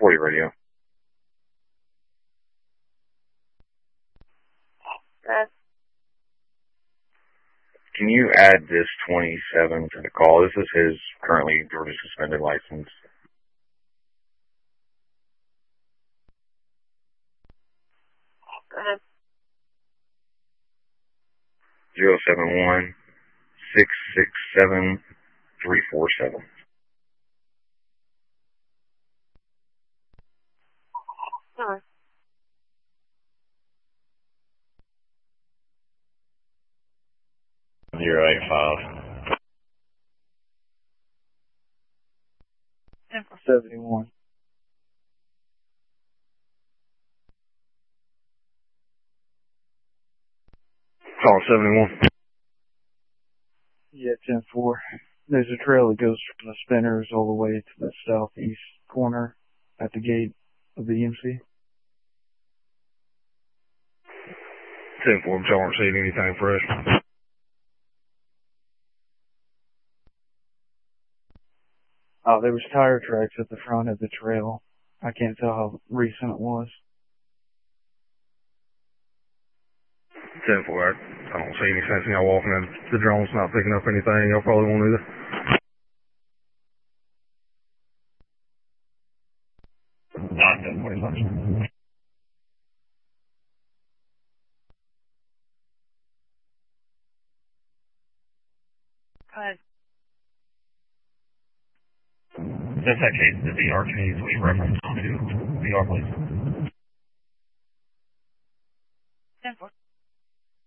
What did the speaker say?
40 radio. Can you add this 27 to the call? This is his currently Georgia suspended license. Go ahead. 071-667-347. Sorry. Zero 85. 71. Call 71. Yeah, 10-4. There's a trail that goes from the spinners all the way to the southeast corner at the gate of the EMC. 10-4, y'all aren't seeing anything fresh. There was tire tracks at the front of the trail. I can't tell how recent it was. 10-4, I don't see any sense in y'all walking in. The drone's not picking up anything. Y'all probably won't either. Go ahead. That's that case, the VR case we referenced to VR, please.